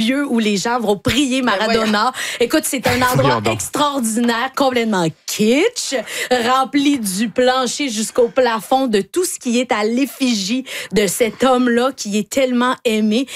lieu où les gens vont prier Maradona. Écoute, c'est un endroit extraordinaire, complètement kitsch, rempli du plancher jusqu'au plafond de tout ce qui est à l'effigie de cet homme-là qui est tellement aimé.